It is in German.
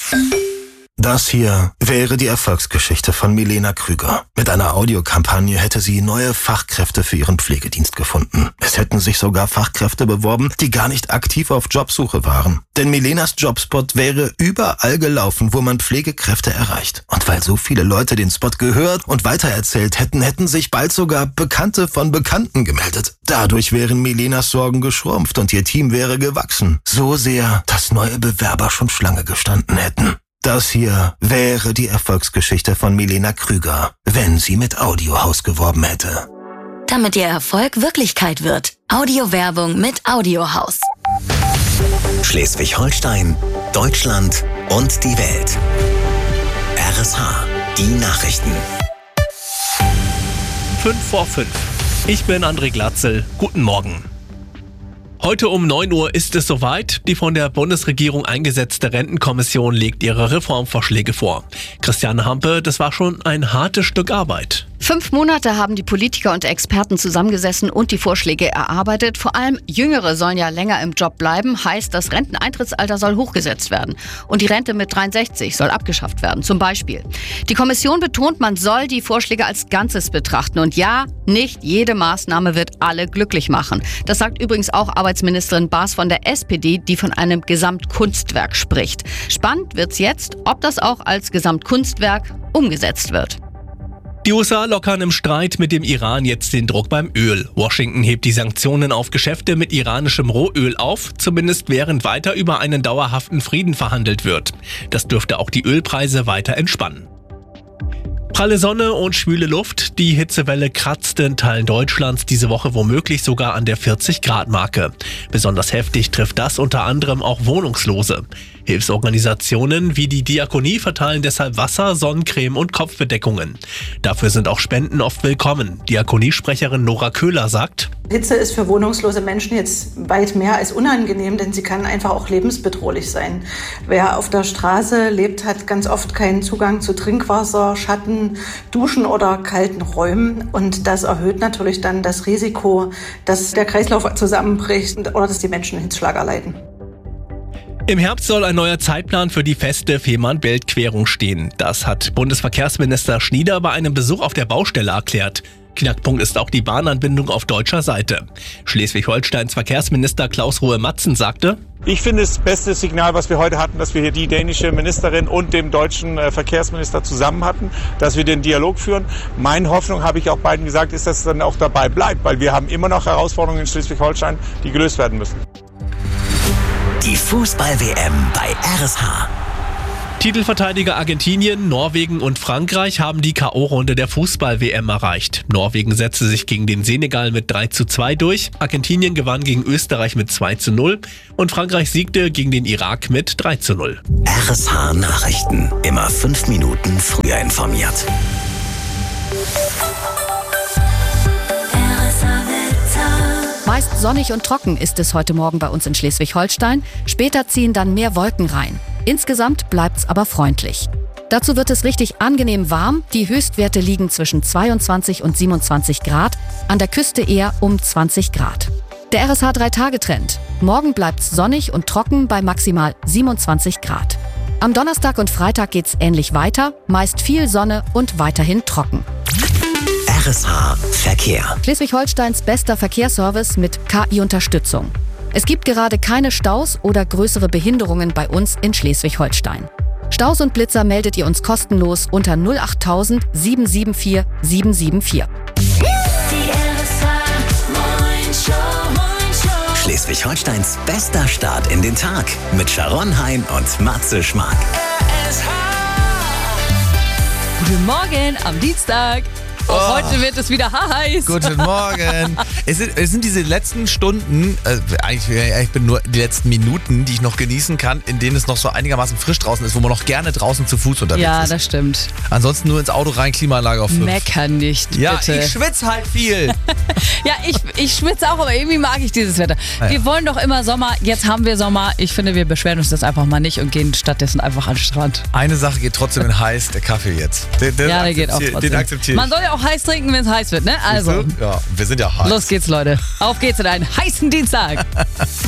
Das hier wäre die Erfolgsgeschichte von Milena Krüger. Mit einer Audiokampagne hätte sie neue Fachkräfte für ihren Pflegedienst gefunden. Es hätten sich sogar Fachkräfte beworben, die gar nicht aktiv auf Jobsuche waren. Denn Milenas Jobspot wäre überall gelaufen, wo man Pflegekräfte erreicht. Und weil so viele Leute den Spot gehört und weitererzählt hätten, hätten sich bald sogar Bekannte von Bekannten gemeldet. Dadurch wären Milenas Sorgen geschrumpft und ihr Team wäre gewachsen. So sehr, dass neue Bewerber schon Schlange gestanden hätten. Das hier wäre die Erfolgsgeschichte von Milena Krüger, wenn sie mit Audiohaus geworben hätte. Damit ihr Erfolg Wirklichkeit wird. Audiowerbung mit Audiohaus. Schleswig-Holstein, Deutschland und die Welt. RSH, die Nachrichten. 5:05. Ich bin André Glatzel. Guten Morgen. Heute um 9 Uhr ist es soweit. Die von der Bundesregierung eingesetzte Rentenkommission legt ihre Reformvorschläge vor. Christiane Hampe, das war schon ein hartes Stück Arbeit. 5 Monate haben die Politiker und Experten zusammengesessen und die Vorschläge erarbeitet. Vor allem Jüngere sollen ja länger im Job bleiben. Heißt, das Renteneintrittsalter soll hochgesetzt werden. Und die Rente mit 63 soll abgeschafft werden, zum Beispiel. Die Kommission betont, man soll die Vorschläge als Ganzes betrachten. Und ja, nicht jede Maßnahme wird alle glücklich machen. Das sagt übrigens auch Arbeitsministerin Baas von der SPD, die von einem Gesamtkunstwerk spricht. Spannend wird's jetzt, ob das auch als Gesamtkunstwerk umgesetzt wird. Die USA lockern im Streit mit dem Iran jetzt den Druck beim Öl. Washington hebt die Sanktionen auf Geschäfte mit iranischem Rohöl auf, zumindest während weiter über einen dauerhaften Frieden verhandelt wird. Das dürfte auch die Ölpreise weiter entspannen. Pralle Sonne und schwüle Luft. Die Hitzewelle kratzte in Teilen Deutschlands diese Woche womöglich sogar an der 40-Grad-Marke. Besonders heftig trifft das unter anderem auch Wohnungslose. Hilfsorganisationen wie die Diakonie verteilen deshalb Wasser, Sonnencreme und Kopfbedeckungen. Dafür sind auch Spenden oft willkommen. Diakoniesprecherin Nora Köhler sagt: Hitze ist für wohnungslose Menschen jetzt weit mehr als unangenehm, denn sie kann einfach auch lebensbedrohlich sein. Wer auf der Straße lebt, hat ganz oft keinen Zugang zu Trinkwasser, Schatten, Duschen oder kalten Räumen. Und das erhöht natürlich dann das Risiko, dass der Kreislauf zusammenbricht oder dass die Menschen Hitzschlag erleiden. Im Herbst soll ein neuer Zeitplan für die feste Fehmarn-Belt-Querung stehen. Das hat Bundesverkehrsminister Schnieder bei einem Besuch auf der Baustelle erklärt. Knackpunkt ist auch die Bahnanbindung auf deutscher Seite. Schleswig-Holsteins Verkehrsminister Klaus Ruhe-Matzen sagte: Ich finde es das beste Signal, was wir heute hatten, dass wir hier die dänische Ministerin und dem deutschen Verkehrsminister zusammen hatten, dass wir den Dialog führen. Meine Hoffnung, habe ich auch beiden gesagt, ist, dass es dann auch dabei bleibt, weil wir haben immer noch Herausforderungen in Schleswig-Holstein, die gelöst werden müssen. Die Fußball-WM bei RSH. Titelverteidiger Argentinien, Norwegen und Frankreich haben die K.O.-Runde der Fußball-WM erreicht. Norwegen setzte sich gegen den Senegal mit 3:2 durch, Argentinien gewann gegen Österreich mit 2:0 und Frankreich siegte gegen den Irak mit 3:0. RSH Nachrichten. Immer 5 Minuten früher informiert. Meist sonnig und trocken ist es heute Morgen bei uns in Schleswig-Holstein. Später ziehen dann mehr Wolken rein. Insgesamt bleibt's aber freundlich. Dazu wird es richtig angenehm warm. Die Höchstwerte liegen zwischen 22 und 27 Grad, an der Küste eher um 20 Grad. Der RSH 3-Tage-Trend. Morgen bleibt's sonnig und trocken bei maximal 27 Grad. Am Donnerstag und Freitag geht's ähnlich weiter, meist viel Sonne und weiterhin trocken. RSH Verkehr. Schleswig-Holsteins bester Verkehrsservice mit KI-Unterstützung. Es gibt gerade keine Staus oder größere Behinderungen bei uns in Schleswig-Holstein. Staus und Blitzer meldet ihr uns kostenlos unter 08000 774 774. Schleswig-Holsteins bester Start in den Tag mit Sharon Hein und Matze Schmark. Guten Morgen am Dienstag. Auch heute wird es wieder heiß. Guten Morgen. Es sind diese letzten Stunden, ich bin nur die letzten Minuten, die ich noch genießen kann, in denen es noch so einigermaßen frisch draußen ist, wo man noch gerne draußen zu Fuß unterwegs ist. Ja, das stimmt. Ansonsten nur ins Auto rein, Klimaanlage auf 5. Mecker nicht, ja, bitte. Ich schwitze halt viel. Ja, ich schwitze auch, aber irgendwie mag ich dieses Wetter. Ja. Wir wollen doch immer Sommer, jetzt haben wir Sommer. Ich finde, wir beschweren uns das einfach mal nicht und gehen stattdessen einfach an den Strand. Eine Sache geht trotzdem in heiß, der Kaffee jetzt. Der geht auch trotzdem. Den akzeptiere ich. Man soll ja auch heiß trinken, wenn es heiß wird, ne? Also, ja, wir sind ja heiß. los geht's, Leute. Auf geht's in einen heißen Dienstag.